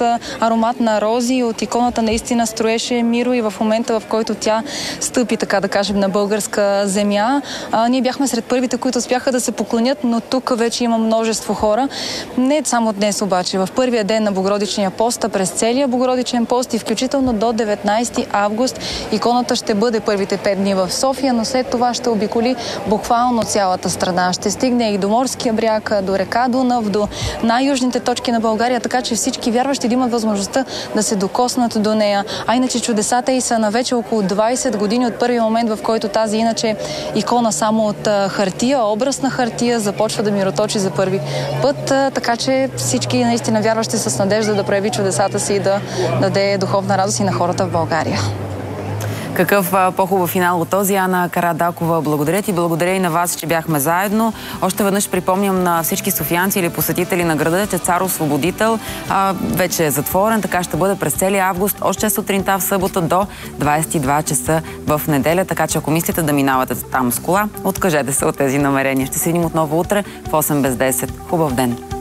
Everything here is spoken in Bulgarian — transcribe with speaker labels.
Speaker 1: с аромат на рози. От иконата наистина строеше Миро и в момента, в който тя стъпи, така да кажем, на българска земя. Ние бяхме сред първите, които успяха да се поклонят, но тук вече има множество хора. Не само днес обаче. В първия ден на Богородичния пост, през целия Богородичен пост и включително до 19 август иконата ще бъде първите 5 дни в София, но след това ще обиколи буквално цялата страна. Ще стигне и до морския бряг, до река Дунав, до най-южните точки на България, така че всички вярващи да имат възможността да се докоснат до нея. А иначе чудесата и са на вече около 20 години от първия момент, в който тази иначе икона само от хартия, образ на хартия, започва да мироточи за първи път, така че всички наистина вярващи с надежда да прояви чудесата си и да даде духовна радост и на хората в България.
Speaker 2: Какъв по-хубав финал от този, Ана Карадакова. Благодаря ти, благодаря и на вас, че бяхме заедно. Още веднъж припомням на всички софиянци или посетители на града, че Цар Освободител вече е затворен, така ще бъде през целия август, още сутринта в събота до 22 часа в неделя, така че ако мислите да минавате там с кола, откажете се от тези намерения. Ще се видим отново утре в 8 без 10. Хубав ден!